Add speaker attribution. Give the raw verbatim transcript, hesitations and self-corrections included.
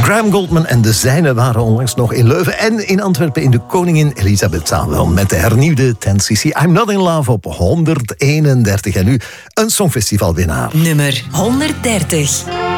Speaker 1: Graham Goldman en de zijnen waren onlangs nog in Leuven en in Antwerpen in de Koningin Elisabethzaal met de hernieuwde ten cc I'm Not In Love op honderdeenendertig. En nu een Songfestivalwinnaar.
Speaker 2: Nummer honderddertig.